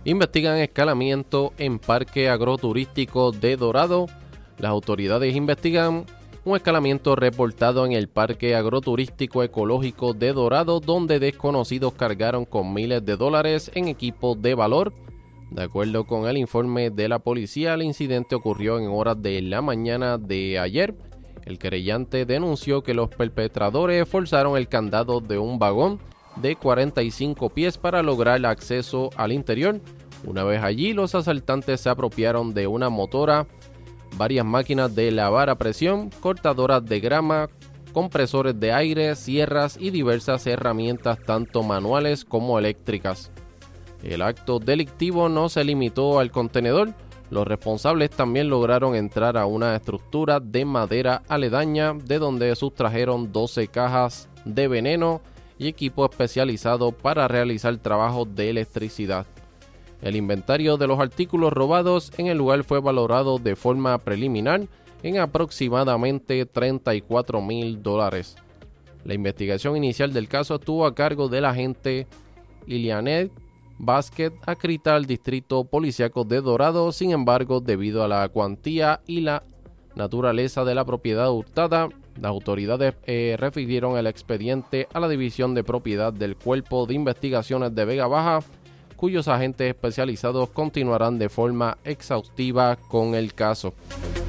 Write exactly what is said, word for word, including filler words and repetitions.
Investigan escalamiento en Parque Agroturístico de Dorado. Las autoridades investigan un escalamiento reportado en el Parque Agroturístico Ecológico de Dorado, donde desconocidos cargaron con miles de dólares en equipos de valor. De acuerdo con el informe de la policía, el incidente ocurrió en horas de la mañana de ayer. El querellante denunció que los perpetradores forzaron el candado de un vagón de cuarenta y cinco pies para lograr el acceso al interior. Una vez allí, los asaltantes se apropiaron de una motora, varias máquinas de lavar a presión, cortadoras de grama, compresores de aire, sierras y diversas herramientas tanto manuales como eléctricas. El acto delictivo no se limitó al contenedor. Los responsables también lograron entrar a una estructura de madera aledaña, de donde sustrajeron doce cajas de veneno y equipo especializado para realizar trabajos de electricidad. El inventario de los artículos robados en el lugar fue valorado de forma preliminar en aproximadamente treinta y cuatro mil dólares. La investigación inicial del caso estuvo a cargo del agente Ilianet Vázquez, adscrita al Distrito Policíaco de Dorado. Sin embargo, debido a la cuantía y la naturaleza de la propiedad hurtada, las autoridades eh, refirieron el expediente a la División de Propiedad del Cuerpo de Investigaciones de Vega Baja, cuyos agentes especializados continuarán de forma exhaustiva con el caso.